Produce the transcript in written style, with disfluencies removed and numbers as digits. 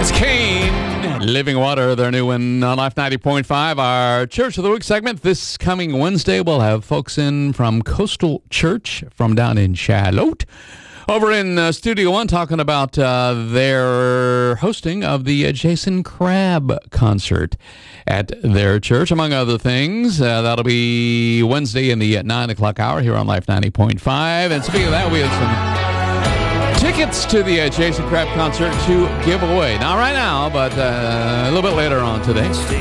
It's Kane, Living Water, their new one on Life 90.5. Our Church of the Week segment this coming Wednesday. We'll have folks in from Coastal Church from down in Charlotte. Over in Studio One talking about their hosting of the Jason Crabb concert at their church, among other things. That'll be Wednesday in the 9 o'clock hour here on Life 90.5. And speaking of that, we have some tickets to the Jason Crabb concert to give away. Not right now, but a little bit later on today.